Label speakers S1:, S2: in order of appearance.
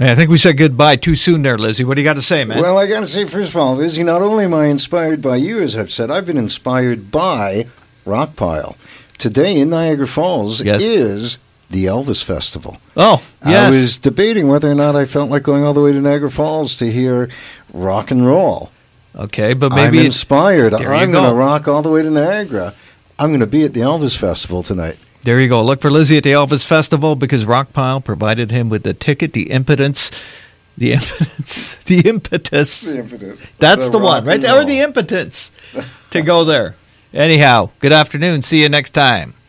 S1: I think we said goodbye too soon there, Lizzie. What do you got to say, man?
S2: Well, I got to say, first of all, Lizzie, not only am I inspired by you, as I've said, I've been inspired by Rockpile. Today in Niagara Falls is the Elvis Festival.
S1: Oh, yes.
S2: I was debating whether or not I felt like going all the way to Niagara Falls to hear rock and roll.
S1: Okay, but maybe...
S2: I'm inspired. I'm going
S1: go.
S2: to rock all the way to Niagara. I'm going to be at the Elvis Festival tonight.
S1: There you go. Look for Lizzie at the Elvis Festival because Rockpile provided him with the ticket, the impetus. That's the one, right? Or the impotence to go there. Anyhow, good afternoon. See you next time.